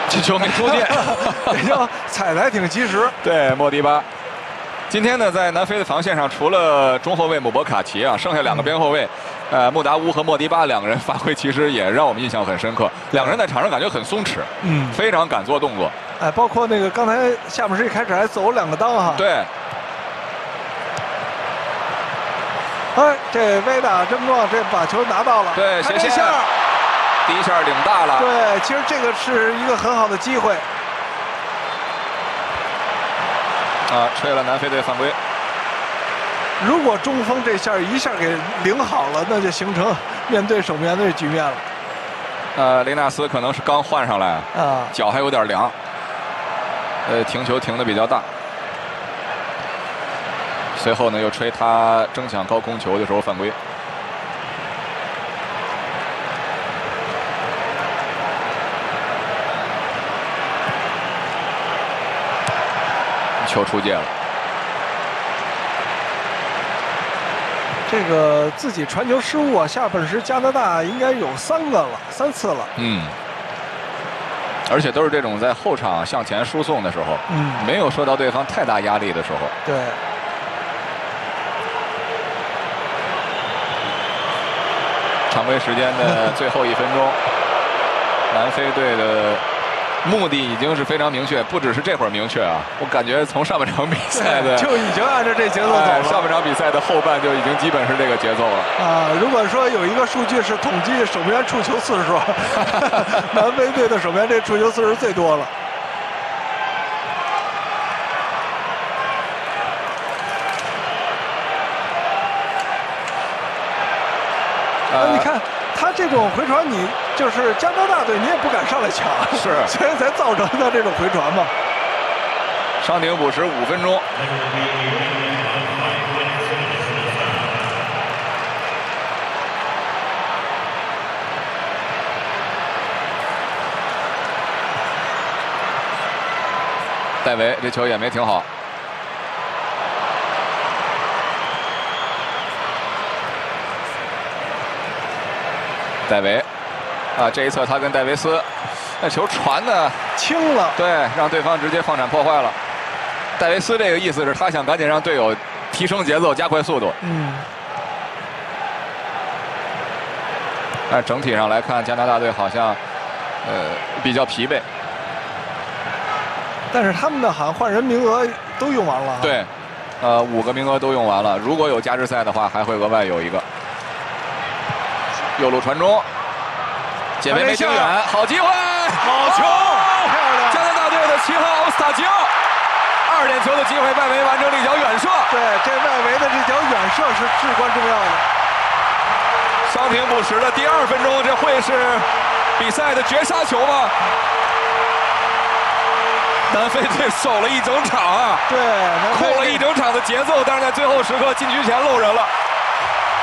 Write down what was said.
这球没出界， 这球踩得还挺及时。 对，莫迪巴。今天呢，在南非的防线上，除了中后卫姆博卡奇啊，剩下2个边后卫，穆达乌和莫迪巴2个人发挥其实也让我们印象很深刻。2个人在场上感觉很松弛，非常敢做动作。 哎，包括那个刚才下半时一开始还走2个裆哈。 对。 哎，这歪打正撞，这把球拿到了。 对，斜线。第一下领大了。 对，其实这个是一个很好的机会。 吹了南非队犯规。 如果中锋这下一下给领好了，那就形成面对守门员的局面了。 雷纳斯可能是刚换上来脚还有点凉。停球停得比较大。随后呢，又吹他争抢高空球的时候犯规。球出界了。 这个自己传球失误啊，下半时加拿大应该有3次了。 而且都是这种在后场向前输送的时候，没有受到对方太大压力的时候。 对。 常规时间的最后1分钟，南非队的目的已经是非常明确，不只是这会儿明确啊！我感觉从上半场比赛的就已经按照这节奏走了。 上半场比赛的后半就已经基本是这个节奏了。 如果说有一个数据是统计守门员触球次数，南非队的守门员这触球次数最多了。你看他这种回传，你就是加拿大队，你也不敢上来抢， 是， 所以才造成他这种回传嘛。 伤停补时5分钟。戴维这球也没停好。戴维，这一侧他跟戴维斯，那球传的轻了， 对，让对方直接放铲破坏了。戴维斯这个意思是他想赶紧让队友提升节奏，加快速度。但整体上来看，加拿大队好像比较疲惫。 但是他们的好像换人名额都用完了。 对，5个名额都用完了，如果有加时赛的话，还会额外有1个。右路传中，解围没挺远，好机会， 好球，漂亮！ 加拿大队的7号奥斯塔吉奥，2点球的机会，外围完成了一脚远射。 对，这外围的这脚远射是至关重要的。 伤停补时的第2分钟，这会是比赛的绝杀球吗？南非队守了一整场啊， 对， 控了一整场的节奏，但是在最后时刻禁区前漏人了。